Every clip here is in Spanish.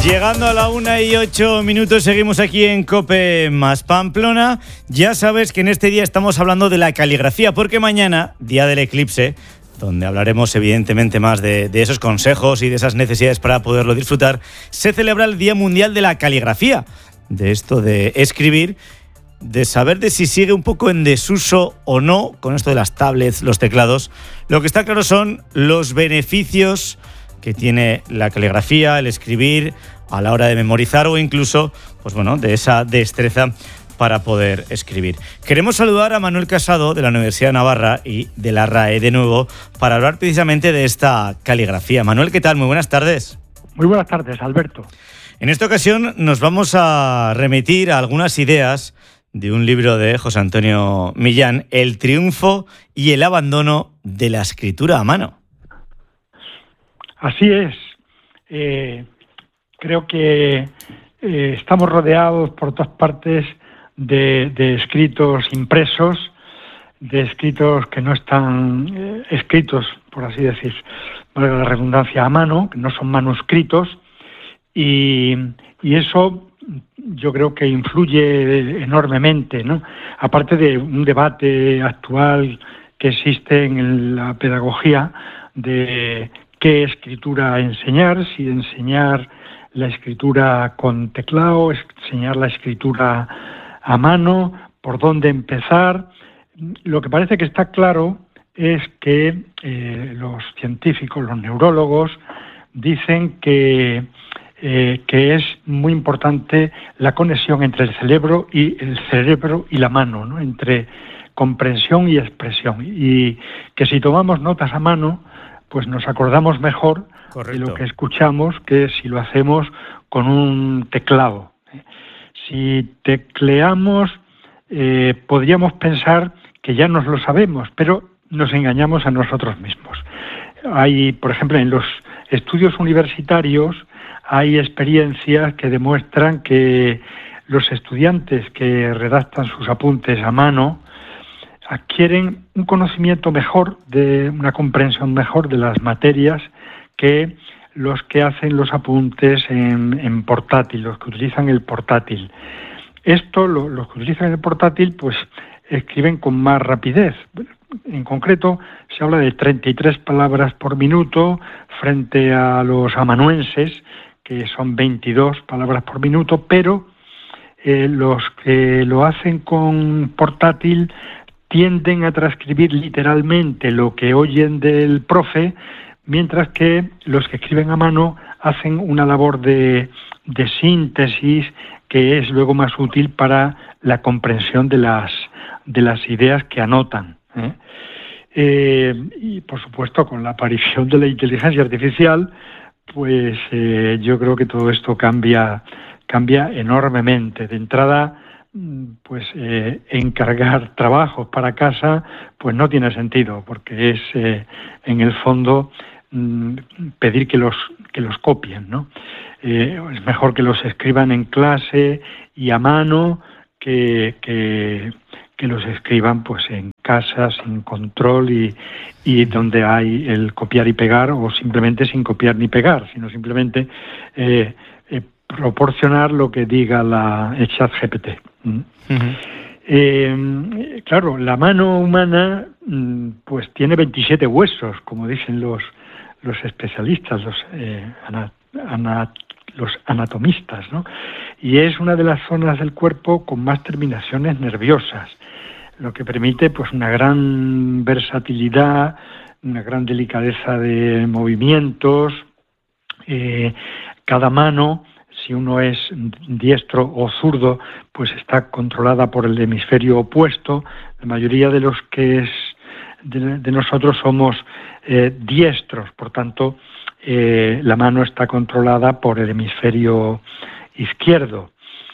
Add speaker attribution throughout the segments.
Speaker 1: Llegando a la 1:08, seguimos aquí en COPE más Pamplona. Ya sabes que en este día estamos hablando de la caligrafía, porque mañana, día del eclipse, donde hablaremos evidentemente más de esos consejos y de esas necesidades para poderlo disfrutar, se celebra el Día Mundial de la Caligrafía, de esto de escribir, de saber de si sigue un poco en desuso o no con esto de las tablets, los teclados. Lo que está claro son los beneficios que tiene la caligrafía, el escribir a la hora de memorizar o incluso, pues bueno, de esa destreza para poder escribir. Queremos saludar a Manuel Casado de la Universidad de Navarra y de la RAE de nuevo para hablar precisamente de esta caligrafía. Manuel, ¿qué tal? Muy buenas tardes.
Speaker 2: Muy buenas tardes, Alberto.
Speaker 1: En esta ocasión nos vamos a remitir a algunas ideas de un libro de José Antonio Millán, El triunfo y el abandono de la escritura a mano.
Speaker 2: Así es. Creo que estamos rodeados por todas partes de escritos impresos, de escritos que no están escritos, por así decir, valga la redundancia, a mano, que no son manuscritos, y eso yo creo que influye enormemente, ¿no? Aparte de un debate actual que existe en la pedagogía de qué escritura enseñar, si enseñar la escritura con teclado, enseñar la escritura a mano, por dónde empezar. Lo que parece que está claro es que los científicos, los neurólogos, dicen que es muy importante la conexión entre el cerebro y la mano, ¿no? Entre comprensión y expresión. Y que si tomamos notas a mano, pues nos acordamos mejor. Correcto. De lo que escuchamos que si lo hacemos con un teclado. Si tecleamos, podríamos pensar que ya nos lo sabemos, pero nos engañamos a nosotros mismos. Hay, por ejemplo, en los estudios universitarios hay experiencias que demuestran que los estudiantes que redactan sus apuntes a mano adquieren un conocimiento mejor, una comprensión mejor de las materias que los que hacen los apuntes en portátil, los que utilizan el portátil. Los que utilizan el portátil, pues escriben con más rapidez. En concreto, se habla de 33 palabras por minuto frente a los amanuenses, que son 22 palabras por minuto, pero los que lo hacen con portátil tienden a transcribir literalmente lo que oyen del profe, mientras que los que escriben a mano hacen una labor de síntesis que es luego más útil para la comprensión de las ideas que anotan. Y por supuesto, con la aparición de la inteligencia artificial, pues yo creo que todo esto cambia enormemente. De entrada, pues encargar trabajos para casa pues no tiene sentido, porque es en el fondo pedir que los copien, ¿no? Es mejor que los escriban en clase y a mano que los escriban pues en casa sin control y donde hay el copiar y pegar, o simplemente sin copiar ni pegar, sino simplemente proporcionar lo que diga el ChatGPT. Uh-huh. Claro, la mano humana pues tiene 27 huesos, como dicen los especialistas, los anatomistas, ¿no? Y es una de las zonas del cuerpo con más terminaciones nerviosas, lo que permite pues una gran versatilidad, una gran delicadeza de movimientos. Cada mano, si uno es diestro o zurdo, pues está controlada por el hemisferio opuesto. La mayoría de los que de nosotros somos diestros, por tanto, la mano está controlada por el hemisferio izquierdo.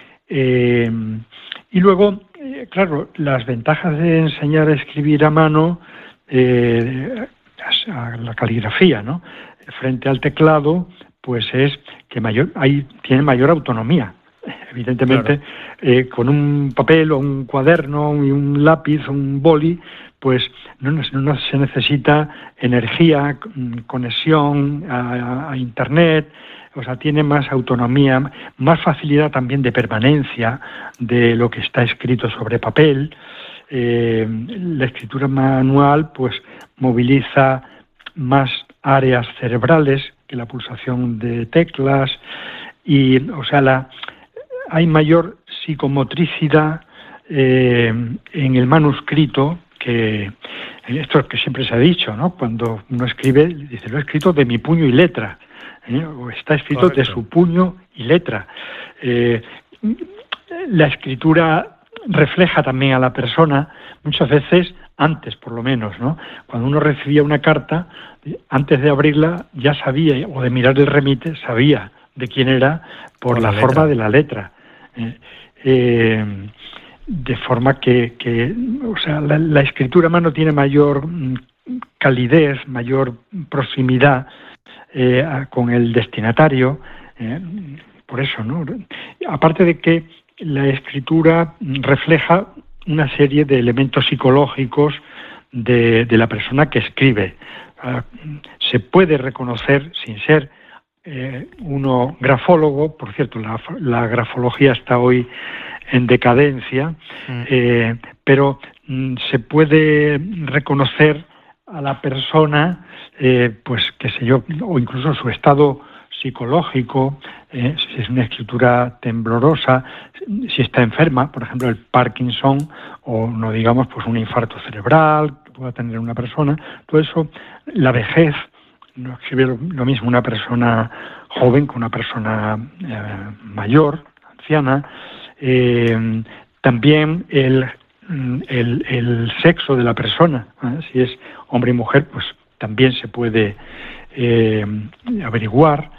Speaker 2: Y luego, claro, las ventajas de enseñar a escribir a mano, a la caligrafía, ¿no?, frente al teclado, pues es que tiene mayor autonomía. Evidentemente, con un papel o un cuaderno y un lápiz o un boli, pues no se necesita energía, conexión a Internet, o sea, tiene más autonomía, más facilidad también de permanencia de lo que está escrito sobre papel. La escritura manual pues moviliza más áreas cerebrales que la pulsación de teclas y, o sea, hay mayor psicomotricidad en el manuscrito, que esto que siempre se ha dicho, ¿no? Cuando uno escribe, dice, lo he escrito de mi puño y letra, o está escrito Correcto. De su puño y letra. La escritura refleja también a la persona, muchas veces antes por lo menos, ¿no? Cuando uno recibía una carta, antes de abrirla ya sabía, o de mirar el remite, sabía de quién era por la forma de la letra. De forma que o sea, la escritura a mano tiene mayor calidez, mayor proximidad con el destinatario, por eso, ¿no? Aparte de que la escritura refleja una serie de elementos psicológicos de la persona que escribe. Se puede reconocer, sin ser uno grafólogo, por cierto, la grafología está hoy en decadencia, pero se puede reconocer a la persona, pues qué sé yo, o incluso su estado psicológico, si es una escritura temblorosa, si está enferma, por ejemplo el Parkinson, o no digamos pues un infarto cerebral que pueda tener una persona, todo eso, la vejez, no escribe lo mismo una persona joven que una persona mayor, anciana. También el sexo de la persona, si es hombre y mujer, pues también se puede averiguar,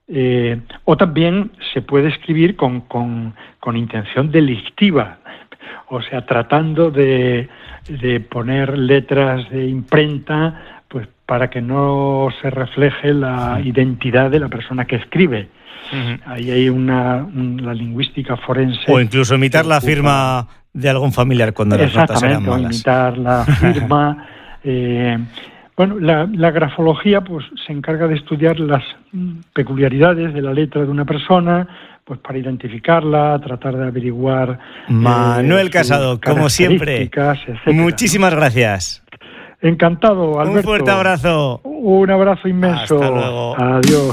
Speaker 2: o también se puede escribir con intención delictiva, o sea, tratando de poner letras de imprenta, pues para que no se refleje la identidad de la persona que escribe. Ahí hay la lingüística forense.
Speaker 1: O incluso imitar la firma de algún familiar cuando las notas eran malas.
Speaker 2: O imitar la firma. Bueno, la grafología pues se encarga de estudiar las peculiaridades de la letra de una persona, pues para identificarla, tratar de averiguar.
Speaker 1: Manuel Casado, como siempre,
Speaker 2: etcétera.
Speaker 1: Muchísimas gracias.
Speaker 2: Encantado, Alberto.
Speaker 1: Un fuerte abrazo.
Speaker 2: Un abrazo inmenso.
Speaker 1: Hasta luego.
Speaker 2: Adiós.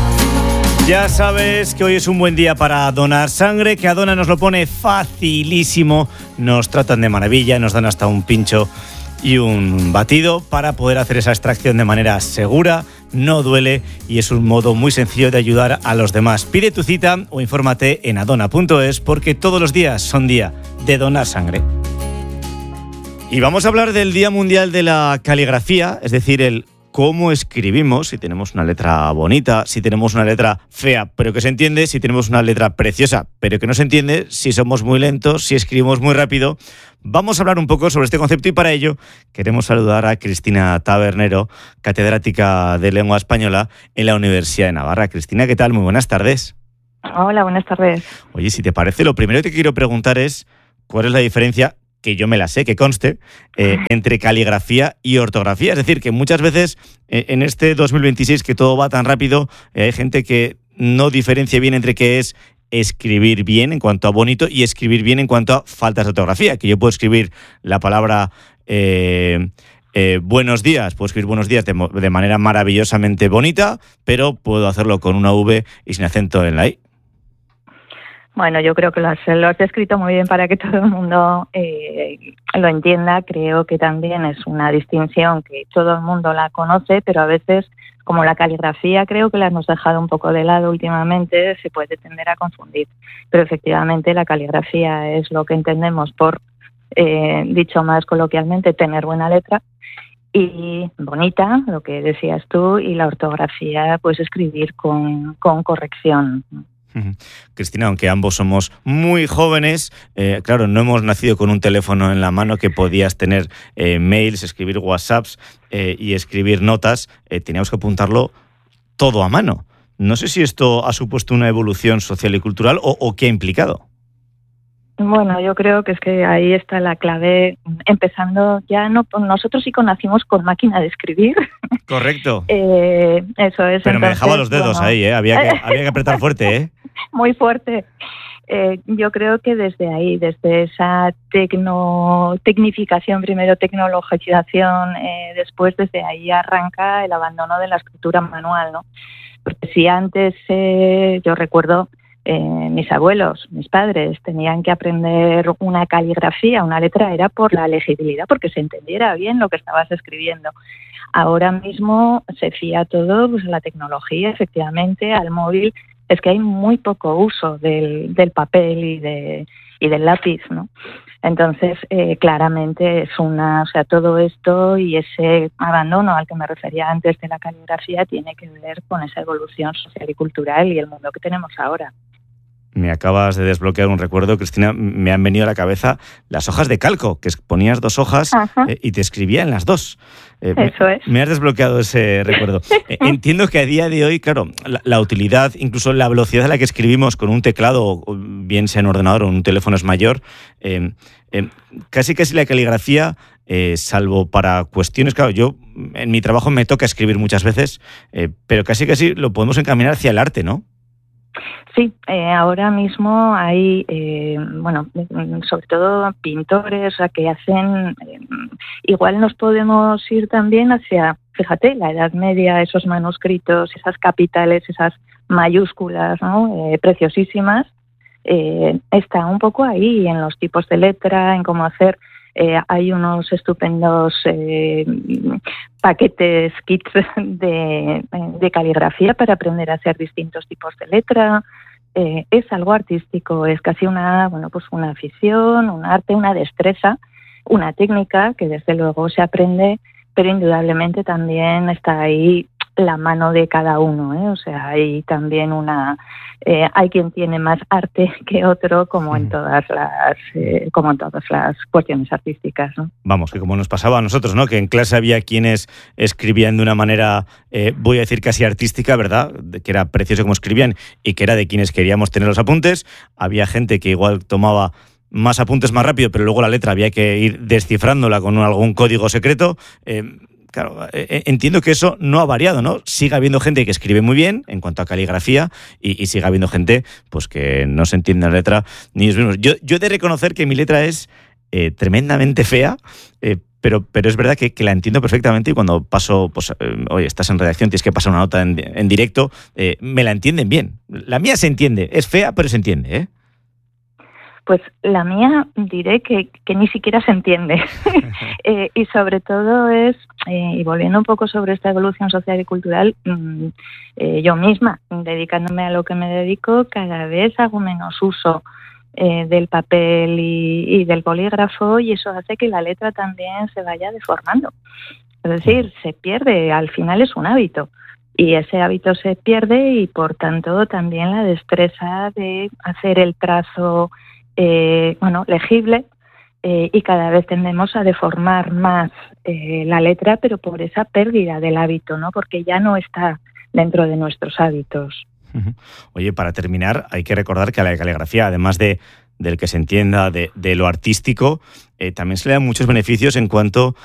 Speaker 1: Ya sabes que hoy es un buen día para donar sangre, que Adona nos lo pone facilísimo, nos tratan de maravilla, nos dan hasta un pincho y un batido para poder hacer esa extracción de manera segura, no duele y es un modo muy sencillo de ayudar a los demás. Pide tu cita o infórmate en adona.es porque todos los días son día de donar sangre. Y vamos a hablar del Día Mundial de la Caligrafía, es decir, el cómo escribimos, si tenemos una letra bonita, si tenemos una letra fea, pero que se entiende, si tenemos una letra preciosa, pero que no se entiende, si somos muy lentos, si escribimos muy rápido. Vamos a hablar un poco sobre este concepto y para ello queremos saludar a Cristina Tabernero, catedrática de Lengua Española en la Universidad de Navarra. Cristina, ¿qué tal? Muy buenas tardes.
Speaker 3: Hola, buenas tardes.
Speaker 1: Oye, si te parece, lo primero que te quiero preguntar es ¿cuál es la diferencia, que yo me la sé, que conste, entre caligrafía y ortografía? Es decir, que muchas veces en este 2026 que todo va tan rápido, hay gente que no diferencia bien entre qué es escribir bien en cuanto a bonito y escribir bien en cuanto a faltas de ortografía. Que yo puedo escribir la palabra buenos días, puedo escribir buenos días de manera maravillosamente bonita, pero puedo hacerlo con una V y sin acento en la I.
Speaker 3: Bueno, yo creo que lo has escrito muy bien para que todo el mundo lo entienda. Creo que también es una distinción que todo el mundo la conoce, pero a veces, como la caligrafía, creo que la hemos dejado un poco de lado últimamente, se puede tender a confundir. Pero efectivamente la caligrafía es lo que entendemos por, dicho más coloquialmente, tener buena letra y bonita, lo que decías tú, y la ortografía, pues escribir con corrección.
Speaker 1: Cristina, aunque ambos somos muy jóvenes, claro, no hemos nacido con un teléfono en la mano que podías tener mails, escribir WhatsApps y escribir notas, teníamos que apuntarlo todo a mano. No sé si esto ha supuesto una evolución social y cultural o qué ha implicado.
Speaker 3: Bueno, yo creo que es que ahí está la clave, empezando ya, nosotros sí que nacimos con máquina de escribir.
Speaker 1: Correcto.
Speaker 3: Eso es.
Speaker 1: Pero entonces, me dejaba los dedos ahí, había que apretar fuerte,
Speaker 3: Muy fuerte. Yo creo que desde ahí, desde esa tecnificación, primero tecnologización, después desde ahí arranca el abandono de la escritura manual, ¿no? Porque si antes, yo recuerdo, mis abuelos, mis padres, tenían que aprender una caligrafía, una letra, era por la legibilidad, porque se entendiera bien lo que estabas escribiendo. Ahora mismo se fía todo pues, a la tecnología, efectivamente, al móvil. Es que hay muy poco uso del papel y del lápiz, ¿no? Entonces, claramente es todo esto y ese abandono al que me refería antes de la caligrafía tiene que ver con esa evolución social y cultural y el mundo que tenemos ahora.
Speaker 1: Me acabas de desbloquear un recuerdo, Cristina. Me han venido a la cabeza las hojas de calco, que ponías 2 hojas y te escribía en las 2.
Speaker 3: Eso es.
Speaker 1: Me has desbloqueado ese recuerdo. Entiendo que a día de hoy, claro, la utilidad, incluso la velocidad a la que escribimos con un teclado, bien sea en ordenador o en un teléfono, es mayor. Casi la caligrafía, salvo para cuestiones, claro, yo en mi trabajo me toca escribir muchas veces, pero casi lo podemos encaminar hacia el arte, ¿no?
Speaker 3: Sí, ahora mismo hay, sobre todo pintores que hacen, igual nos podemos ir también hacia, fíjate, la Edad Media, esos manuscritos, esas capitales, esas mayúsculas, ¿no? Preciosísimas, está un poco ahí en los tipos de letra, en cómo hacer. Hay unos estupendos paquetes, kits de caligrafía para aprender a hacer distintos tipos de letra. Es algo artístico, es casi una afición, un arte, una destreza, una técnica que desde luego se aprende, pero indudablemente también está ahí la mano de cada uno, ¿eh? O sea, hay también hay quien tiene más arte que otro, como en todas las cuestiones artísticas, ¿no?
Speaker 1: Vamos, que como nos pasaba a nosotros, ¿no? Que en clase había quienes escribían de una manera, voy a decir casi artística, ¿verdad? Que era precioso como escribían y que era de quienes queríamos tener los apuntes. Había gente que igual tomaba más apuntes más rápido, pero luego la letra había que ir descifrándola con algún código secreto. Claro, entiendo que eso no ha variado, ¿no? Sigue habiendo gente que escribe muy bien en cuanto a caligrafía y sigue habiendo gente pues que no se entiende la letra ni ellos mismos. Yo he de reconocer que mi letra es tremendamente fea, pero es verdad que la entiendo perfectamente y cuando paso, pues, oye, estás en redacción, tienes que pasar una nota en directo, me la entienden bien. La mía se entiende, es fea, pero se entiende, ¿eh?
Speaker 3: Pues la mía diré que ni siquiera se entiende. Y sobre todo y volviendo un poco sobre esta evolución social y cultural, yo misma, dedicándome a lo que me dedico, cada vez hago menos uso del papel y del bolígrafo y eso hace que la letra también se vaya deformando. Es decir, se pierde, al final es un hábito. Y ese hábito se pierde y por tanto también la destreza de hacer el trazo legible y cada vez tendemos a deformar más la letra, pero por esa pérdida del hábito, ¿no? Porque ya no está dentro de nuestros hábitos.
Speaker 1: Oye, para terminar, hay que recordar que a la caligrafía, además del que se entienda, de lo artístico, también se le dan muchos beneficios en cuanto